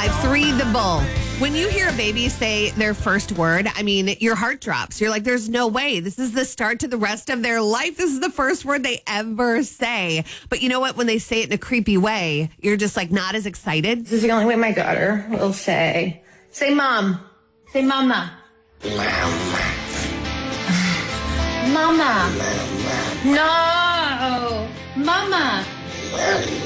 Free the bull. When you hear a baby say their first word, I mean, your heart drops. You're like, there's no way. This is the start to the rest of their life. This is the first word they ever say. But you know what? When they say it in a creepy way, you're just like not as excited. This is the only way my daughter will say mom. Say mama. Mama. Mama. No. Mama.